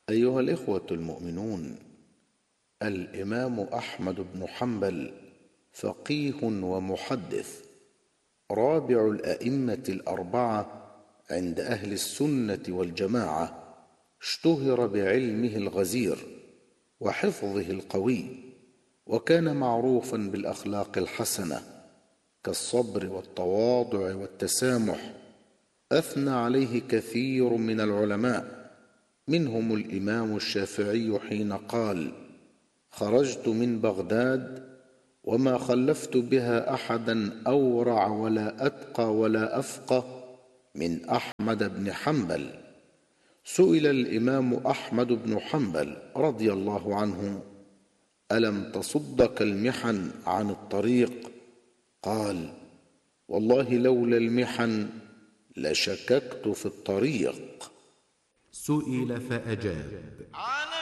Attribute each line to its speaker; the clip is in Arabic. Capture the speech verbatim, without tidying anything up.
Speaker 1: أيها الإخوة المؤمنون، الإمام أحمد بن حنبل فقيه ومحدث، رابع الأئمة الأربعة عند أهل السنة والجماعة، اشتهر بعلمه الغزير وحفظه القوي، وكان معروفا بالأخلاق الحسنة كالصبر والتواضع والتسامح. أثنى عليه كثير من العلماء، منهم الإمام الشافعي حين قال: خرجت من بغداد وما خلفت بها أحدا أورع ولا أتقى ولا أفقه من أحمد بن حنبل. سئل الإمام أحمد بن حنبل رضي الله عنه: ألم تصدك المحن عن الطريق؟ قال: والله لولا المحن لشككت في الطريق.
Speaker 2: سئل فأجاب: